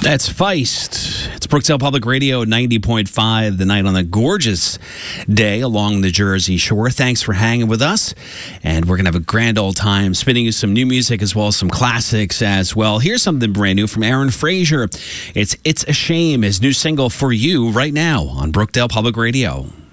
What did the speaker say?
That's Feist. It's Brookdale Public Radio 90.5, the night on a gorgeous day along the Jersey Shore. Thanks for hanging with us. And we're going to have a grand old time spinning you some new music as well as some classics as well. Here's something brand new from Aaron Frazier. It's a Shame, his new single for you right now on Brookdale Public Radio.